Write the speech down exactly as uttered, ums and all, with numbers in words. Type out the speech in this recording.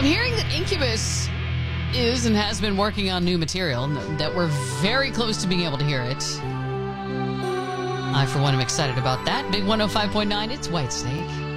I'm hearing that Incubus is and has been working on new material, that we're very close to being able to hear it. I, for one, am excited about that. Big one oh five point nine, it's White Snake.